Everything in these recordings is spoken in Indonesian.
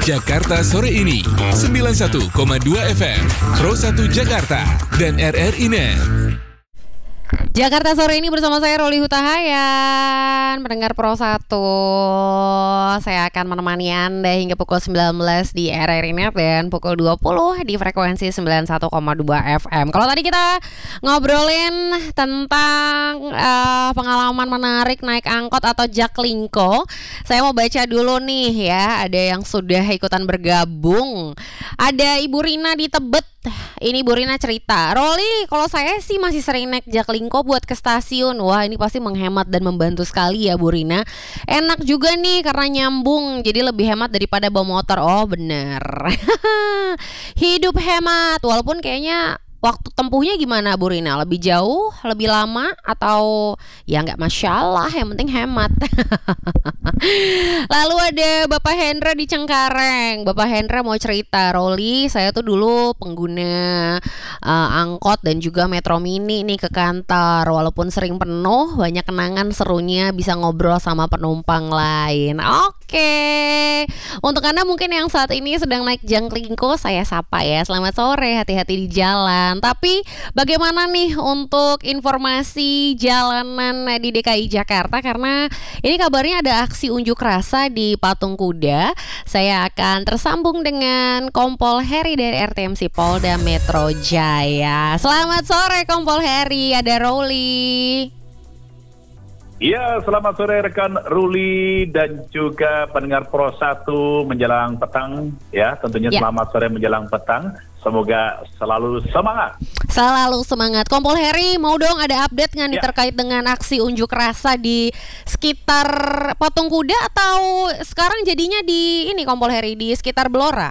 Jakarta sore ini 91,2 FM Pro 1 Jakarta dan RRI Net. Jakarta sore ini bersama saya Roli Hutahayan, mendengar Pro 1. Saya akan menemani Anda hingga pukul 19 di RRI Net dan pukul 20 di frekuensi 91,2 FM. Kalau tadi kita ngobrolin tentang pengalaman menarik naik angkot atau jaklingko, saya mau baca dulu nih ya, ada yang sudah ikutan bergabung. Ada Ibu Rina di Tebet. Ini Bu Rina cerita, Roli, kalau saya sih masih sering naik jaklingko buat ke stasiun. Wah, ini pasti menghemat dan membantu sekali ya Bu Rina. Enak juga nih karena nyambung, jadi lebih hemat daripada bawa motor. Oh bener. Hidup hemat, walaupun kayaknya waktu tempuhnya gimana Bu Rina? Lebih jauh, lebih lama, atau ya nggak masalah, yang penting hemat. Lalu ada Bapak Hendra di Cengkareng. Bapak Hendra mau cerita, Roli, saya tuh dulu pengguna angkot dan juga Metro Mini nih ke kantor. Walaupun sering penuh, banyak kenangan serunya bisa ngobrol sama penumpang lain. Oke, untuk Anda mungkin yang saat ini sedang naik jaklingko, saya sapa ya. Selamat sore, hati-hati di jalan. Tapi bagaimana nih untuk informasi jalanan di DKI Jakarta? Karena ini kabarnya ada aksi unjuk rasa di Patung Kuda. Saya akan tersambung dengan Kompol Heri dari RTMC Polda Metro Jaya. Selamat sore Kompol Heri, ada Roli. Iya, selamat sore rekan Ruli dan juga pendengar Pro 1 menjelang petang ya. Tentunya selamat sore menjelang petang. Semoga selalu semangat. Selalu semangat. Kompol Heri, mau dong ada update nggak nih terkait dengan aksi unjuk rasa di sekitar Patung Kuda, atau sekarang jadinya di ini Kompol Heri di sekitar Blora?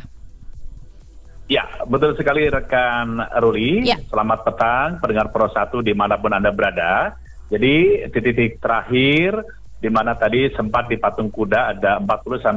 Ya, betul sekali rekan Ruli. Ya. Selamat petang pendengar Pro 1 dimanapun Anda berada. Jadi titik terakhir di mana tadi sempat di Patung Kuda ada 40-50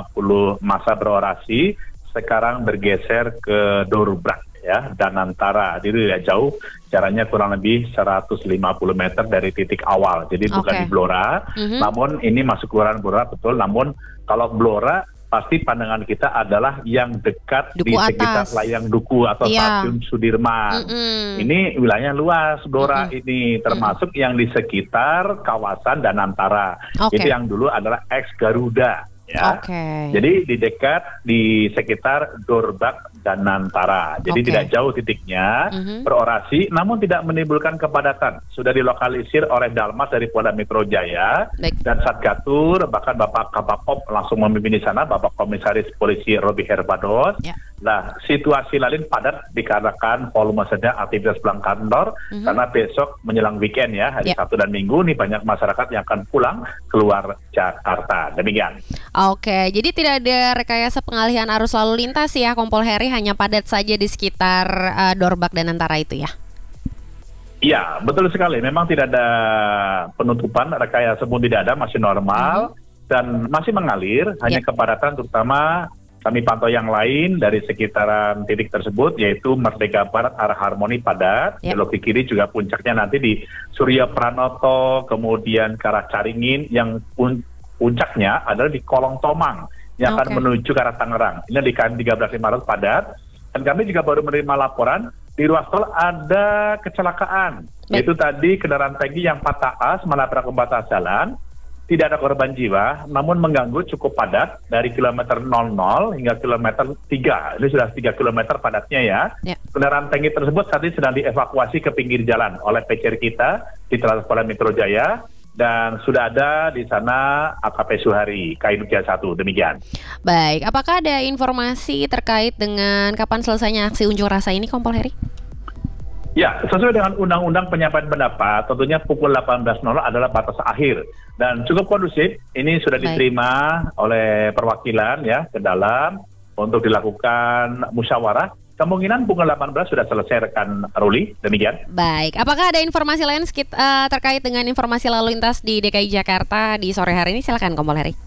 masa berorasi, sekarang bergeser ke Dorbak ya, Danantara. Jadi tidak jauh, jaraknya kurang lebih 150 meter dari titik awal. Jadi bukan di Blora, namun ini masuk kelurahan Blora betul. Namun kalau Blora pasti pandangan kita adalah yang dekat Duku di sekitar Layang Duku atau Stasiun Sudirman. Ini wilayah luas Blora ini, termasuk yang di sekitar kawasan Danantara. Itu yang dulu adalah ex Garuda ya. Jadi di dekat di sekitar Dorbak Danantara. Jadi tidak jauh titiknya, berorasi namun tidak menimbulkan kepadatan. Sudah dilokalisir oleh Dalmas dari Polda Metro Jaya dan Satgatur, bahkan Bapak Kabakop langsung memimpin di sana, Bapak Komisaris Polisi Robi Herbados. Nah, situasi lain padat dikarenakan volume sedang aktivitas pulang kantor karena besok menjelang weekend ya, hari Sabtu dan Minggu nih banyak masyarakat yang akan pulang keluar Jakarta. Demikian. Oke, jadi tidak ada rekayasa pengalihan arus lalu lintas ya Kompol Heri, hanya padat saja di sekitar Dorbak dan Antara itu ya? Iya, betul sekali. Memang tidak ada penutupan, rekayasa pun tidak ada, masih normal dan masih mengalir, hanya kepadatan terutama kami pantau yang lain dari sekitaran titik tersebut, yaitu Merdeka Barat arah Harmoni padat, belok ke kiri juga puncaknya nanti di Surya Pranoto, kemudian ke arah Caringin, yang puncaknya adalah di Kolong Tomang yang akan menuju ke arah Tangerang. Ini di KM 13.500 padat. Dan kami juga baru menerima laporan di ruas tol ada kecelakaan. Yaitu tadi kendaraan tangki yang patah as menabrak pembatas jalan. Tidak ada korban jiwa, namun mengganggu cukup padat dari kilometer 00 hingga kilometer 3. Ini sudah 3 kilometer padatnya ya. Kendaraan tangki tersebut saat ini sedang dievakuasi ke pinggir jalan oleh PCR kita di Polda Metro Jaya. Dan sudah ada di sana AKP Suhari, K1. Demikian. Baik, apakah ada informasi terkait dengan kapan selesainya aksi unjuk rasa ini, Kompol Heri? Ya, sesuai dengan Undang-Undang Penyampaian Pendapat, tentunya pukul 18.00 adalah batas akhir. Dan cukup kondusif, ini sudah diterima oleh perwakilan ya ke dalam untuk dilakukan musyawarah. Kemungkinan pukul 18 sudah selesai rekan Ruli, demikian. Baik, apakah ada informasi lain terkait dengan informasi lalu lintas di DKI Jakarta di sore hari ini? Silakan Kompol Heri.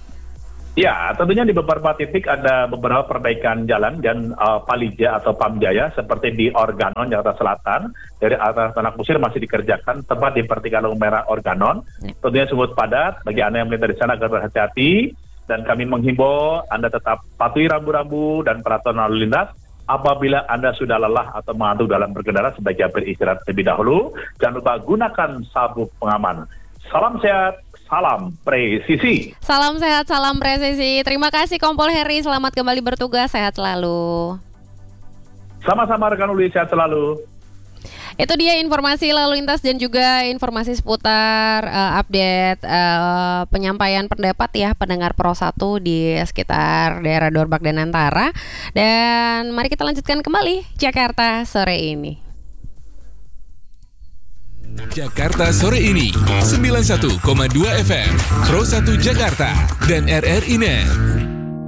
Ya, tentunya di beberapa titik ada beberapa perbaikan jalan dan Palija atau Pamjaya seperti di Organon, Jakarta Selatan, dari arah Tanah Kusir masih dikerjakan, tepat di pertigaan lampu merah Organon. Tentunya sebut padat, bagi Anda yang melintas di sana agar berhati-hati. dan kami menghimbau Anda tetap patuhi rambu-rambu dan peraturan lalu lintas. Apabila Anda sudah lelah atau mengantuk dalam berkendara, sebaiknya beristirahat terlebih dahulu. Jangan lupa gunakan sabuk pengaman. Salam sehat, salam presisi. Salam sehat, salam presisi. Terima kasih Kompol Heri, selamat kembali bertugas, sehat selalu. Sama-sama rekan Uli, sehat selalu. Itu dia informasi lalu lintas dan juga informasi seputar update penyampaian pendapat ya pendengar Pro 1 di sekitar daerah Dorbak dan Antara. Dan mari kita lanjutkan kembali Jakarta sore ini. Jakarta sore ini 91,2 FM Pro 1 Jakarta dan RRI Net.